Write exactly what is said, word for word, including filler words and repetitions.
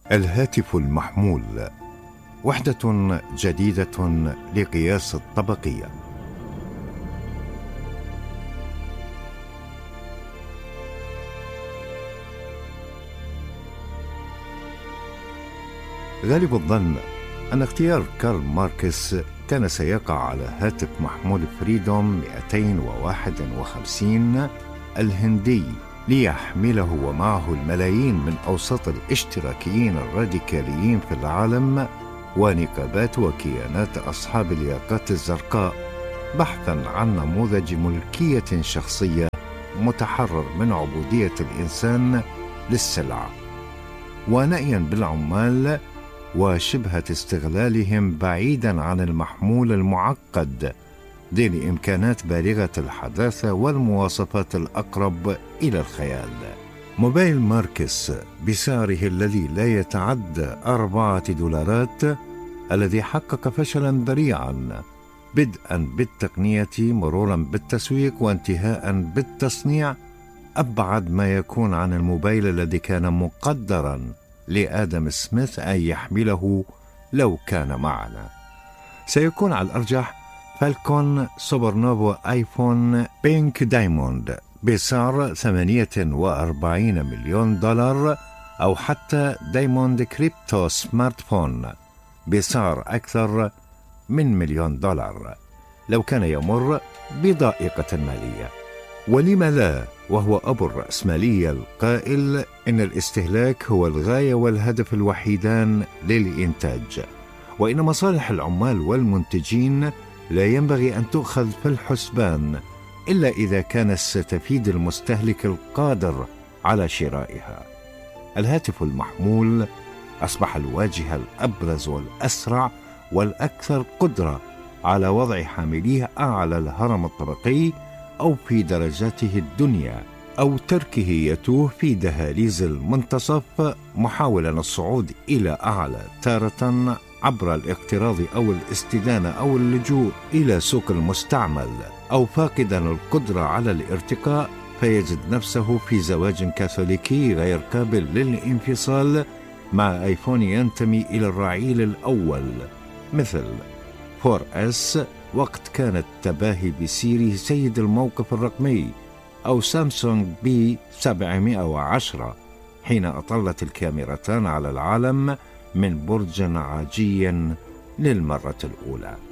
الهاتف المحمول وحدة جديدة لقياس الطبقية. غالب الظن أن اختيار كارل ماركس كان سيقع على هاتف محمول فريدوم مئتين وواحد وخمسين الهندي ليحمله ومعه الملايين من أوساط الاشتراكيين الراديكاليين في العالم ونقابات وكيانات أصحاب الياقات الزرقاء بحثاً عن نموذج ملكية شخصية متحرر من عبودية الإنسان للسلع، ونأياً بالعمال وشبهة استغلالهم بعيداً عن المحمول المعقد ذي الإمكانات بالغة الحداثة والمواصفات الأقرب إلى الخيال. موبايل ماركس بسعره الذي لا يتعدى أربعة دولارات، الذي حقق فشلاً ذريعاً بدءاً بالتقنية مروراً بالتسويق وانتهاءً بالتصنيع، أبعد ما يكون عن الموبايل الذي كان مقدراً لآدم سميث أن يحمله لو كان معنا. سيكون على الأرجح فالكون سوبر نوفا آيفون بينك دايموند بسعر ثمانية وأربعين مليون دولار، أو حتى دايموند كريبتو سمارت فون بسعر أكثر من مليون دولار لو كان يمر بضائقة مالية. ولم لا، وهو أبو الرأسمالية القائل إن الاستهلاك هو الغاية والهدف الوحيدان للإنتاج، وإن مصالح العمال والمنتجين لا ينبغي أن تؤخذ في الحسبان إلا إذا كان ستفيد المستهلك القادر على شرائها. الهاتف المحمول أصبح الواجهة الأبرز والأسرع والأكثر قدرة على وضع حامليه أعلى الهرم الطبقي أو في درجاته الدنيا، أو تركه يتوه في دهاليز المنتصف محاولا الصعود إلى أعلى، تارة عبر الاقتراض أو الاستدانة أو اللجوء إلى سوق المستعمل، أو فاقدا القدرة على الارتقاء فيجد نفسه في زواج كاثوليكي غير قابل للانفصال مع آيفون ينتمي إلى الرعيل الأول مثل فور إس وقت كانت تباهي بسيري سيد الموقف الرقمي، أو سامسونج بي سبعمائة وعشرة حين أطلت الكاميرتان على العالم من برج عاجي للمرة الأولى.